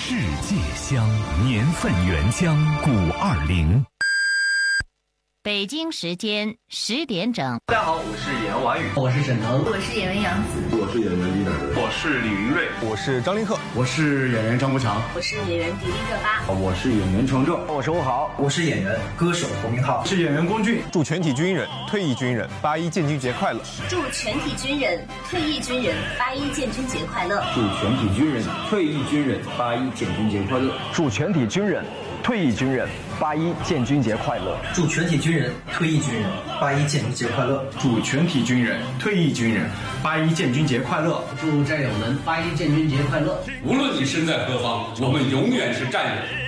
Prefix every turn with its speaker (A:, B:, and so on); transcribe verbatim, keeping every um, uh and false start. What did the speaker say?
A: 世界香，年份原浆古二零。
B: 北京时间十点整。
C: 大家好，我是演员王宇，
D: 我是沈腾，
E: 我是演员杨紫，
F: 我是演员李乃文，
G: 我是李云瑞，
H: 我是张凌赫，
I: 我是演员张国强，
E: 我是演员迪丽热巴，
F: 我是演员程正，
J: 我是吴豪，
K: 我是演员歌手侯明昊，
I: 是演员龚俊。
H: 祝全体军人、退役军人八一建军节快乐！
E: 祝全体军人、退役军人八一建军节快乐！
F: 祝全体军人、退役军人八一建军节快乐！
J: 祝全体军人、退役军人八一建军节快乐！
K: 祝全体军人、退役军人八一建军节快乐！
I: 祝全体军人、退役军人八一建军节快乐！
D: 祝战友们八一建军节快乐！
G: 无论你身在何方，我们永远是战友。